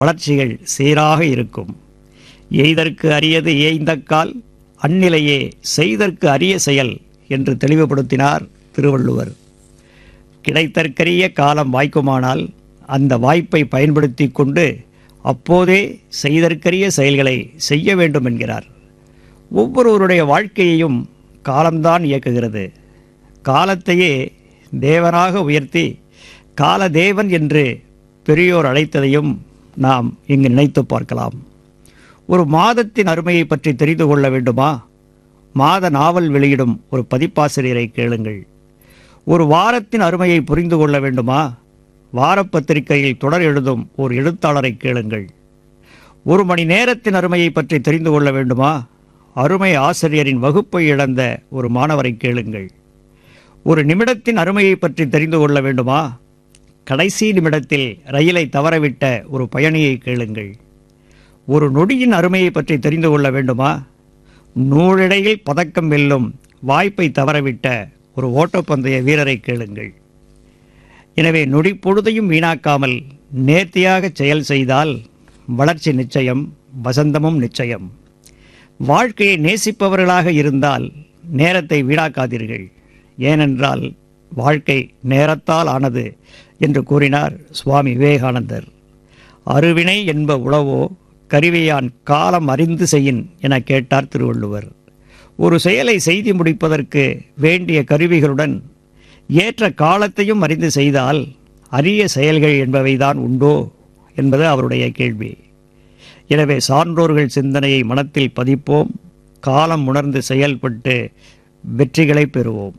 வளர்ச்சிகள் சீராக இருக்கும். எய்தற்கு அரியது ஏய்ந்தக்கால், அந்நிலையே செய்தற்கு அரிய செயல் என்று தெளிவுபடுத்தினார் திருவள்ளுவர். கிடைத்தற்கரிய காலம் வாய்க்குமானால் அந்த வாய்ப்பை பயன்படுத்தி கொண்டு அப்போதே செய்தற்கரிய செயல்களை செய்ய வேண்டும் என்கிறார். ஒவ்வொருவருடைய வாழ்க்கையையும் காலம்தான் இயக்குகிறது. காலத்தையே தேவனாக உயர்த்தி காலதேவன் என்று பெரியோர் அழைத்ததையும் நாம் இங்கு நினைத்து பார்க்கலாம். ஒரு மாதத்தின் அருமையை பற்றி தெரிந்து கொள்ள வேண்டுமா? மாத நாவல் வெளியிடும் ஒரு பதிப்பாசிரியரை கேளுங்கள். ஒரு வாரத்தின் அருமையை புரிந்து கொள்ள வேண்டுமா? வாரப்பத்திரிகையில் தொடர் எழுதும் ஒரு எழுத்தாளரை கேளுங்கள். ஒரு மணி நேரத்தின் அருமையை பற்றி தெரிந்து கொள்ள வேண்டுமா? அருமை ஆசிரியரின் வகுப்பை இழந்த ஒரு மாணவரை கேளுங்கள். ஒரு நிமிடத்தின் அருமையை பற்றி தெரிந்து கொள்ள வேண்டுமா? கடைசி நிமிடத்தில் ரயிலை தவறவிட்ட ஒரு பயணியை கேளுங்கள். ஒரு நொடியின் அருமையை பற்றி தெரிந்து கொள்ள வேண்டுமா? நூலிடையில் பதக்கம் வெல்லும் வாய்ப்பை தவறவிட்ட ஒரு ஓட்டப்பந்தய வீரரை கேளுங்கள். எனவே நொடி பொழுதையும் வீணாக்காமல் நேர்த்தியாக செயல் செய்தால் வளர்ச்சி நிச்சயம், வசந்தமும் நிச்சயம். வாழ்க்கையை நேசிப்பவர்களாக இருந்தால் நேரத்தை வீணாக்காதீர்கள். ஏனென்றால் வாழ்க்கை நேரத்தால் ஆனது என்று கூறினார் சுவாமி விவேகானந்தர். அருவினை என்ப உளவோ கருவியான் காலம் அறிந்து செய்யின் என கேட்டார் திருவள்ளுவர். ஒரு செயலை செய்து முடிப்பதற்கு வேண்டிய கருவிகளுடன் ஏற்ற காலத்தையும் அறிந்து செய்தால் அரிய செயல்கள் என்பவைதான் உண்டோ என்பது அவருடைய கேள்வி. எனவே சான்றோர்கள் சிந்தனையை மனத்தில் பதிப்போம். காலம் உணர்ந்து செயல்பட்டு வெற்றிகளை பெறுவோம்.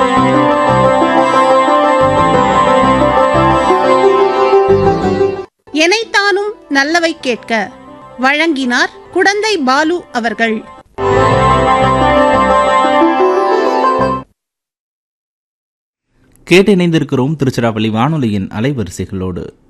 எனைத்தானும் நல்லவை கேட்க வழங்கினார் குடந்தை பாலு அவர்கள். கேட்டு இணைந்திருக்கிறோம் திருச்சிராப்பள்ளி வானொலியின் அலைவரிசைகளோடு.